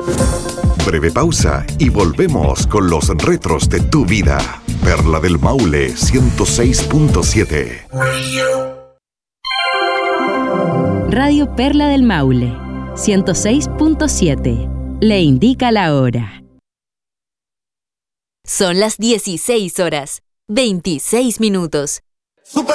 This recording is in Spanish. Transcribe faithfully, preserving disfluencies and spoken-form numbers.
Breve pausa y volvemos con los retros de tu vida. Perla del Maule ciento seis punto siete. Radio Perla del Maule ciento seis punto siete. Le indica la hora. Son las dieciséis horas, veintiséis minutos.